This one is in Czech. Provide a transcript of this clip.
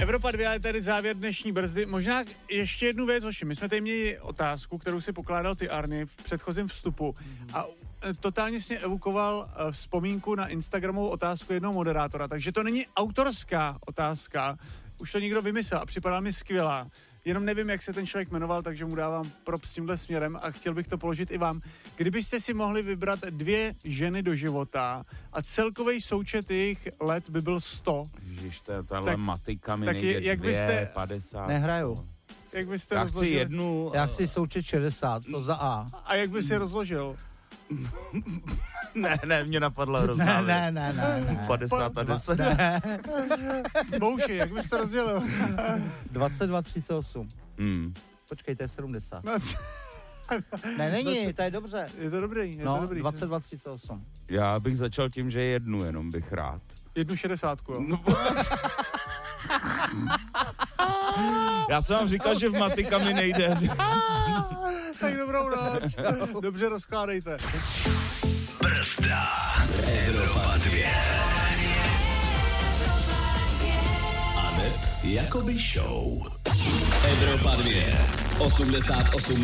Evropa 2 je tady závěr dnešní brzdy. Možná ještě jednu věc, hoši. My jsme tady měli otázku, kterou si pokládal ty, Arny, v předchozím vstupu a totálně si evokoval vzpomínku na Instagramovou otázku jednoho moderátora, takže to není autorská otázka, už to někdo vymyslel a připadá mi skvělá. Jenom nevím, jak se ten člověk jmenoval, takže mu dávám props tímhle směrem a chtěl bych to položit i vám. Kdybyste si mohli vybrat 2 ženy do života a celkový součet jejich let by byl 100. Ježiš, tahle matika mi nejde jak 2, byste... 50. Nehraju. Jak byste Já rozložil? chci jednu... Já chci součet 60, to za A. A jak by si rozložil? Ne, mě napadla hrozná věc. Ne. 50 a 10. Bouši, jak bys to rozdělil? 22, 38. Počkej, to je 70. Ne, není, to je dobře. Je to dobrý, je to dobrý. 22, 38. Já bych začal tím, že jednu jenom bych rád. 1,60, jo. No, já jsem vám říkal, že v matika mi nejde. Tak dobrou noc. Dobře rozkládejte. Brzda. Evropa 2. Aneb Jakoby Show. Evropa 2. 88